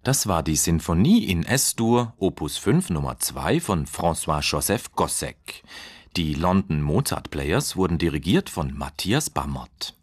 Das war die Sinfonie in S-Dur, Opus 5 Nummer 2 von François-Joseph Gossec. Die London Mozart Players wurden dirigiert von Matthias Bammert.